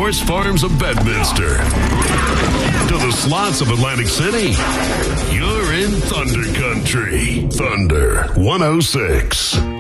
horse farms of Bedminster to the slots of Atlantic City. You're in Thunder Country. Thunder 106.